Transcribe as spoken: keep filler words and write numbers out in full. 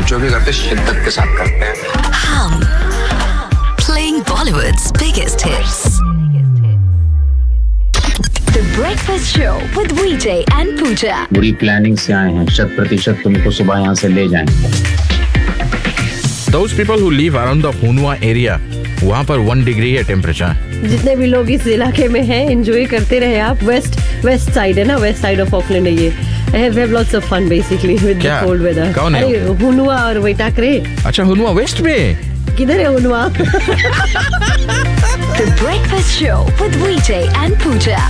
जो भी करते शिद्दत के साथ करते हैं। हम playing Bollywood's biggest hits. The Breakfast Show with Vijay and Pooja. बुरी प्लानिंग से आए हैं, शत प्रतिशत तुमको सुबह यहाँ से ले जाएंगे। Those people who live around the Hunua area, वहाँ पर वन डिग्री है टेम्परेचर। जितने भी लोग इस इलाके में हैं, एंजॉय करते रहे आप। वेस्ट वेस्ट साइड है ना, वेस्ट साइड ऑफ ऑकलैंड है ये। I have have lots of fun basically with the cold weather. कौन है? अरे हुनुआ और वेटाकरे। अच्छा, हुनुआ वेस्ट में? किधर है हुनुआ? The Breakfast Show with Vijay and Pooja.